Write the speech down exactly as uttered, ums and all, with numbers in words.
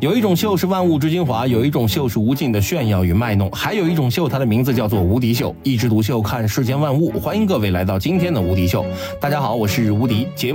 有一种秀是万物之精华，有一种秀是无尽的炫耀与卖弄，还有一种秀，它的名字叫做无敌秀。一枝独秀，看世间万物。欢迎各位来到今天的无敌秀。大家好，我是无敌。节目